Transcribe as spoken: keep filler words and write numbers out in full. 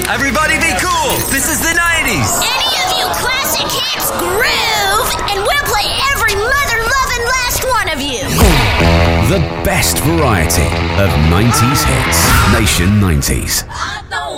Everybody be cool. This is the nineties. Any of you classic hits groove, and we'll play every mother-loving last one of you. The best variety of nineties hits. Nation nineties.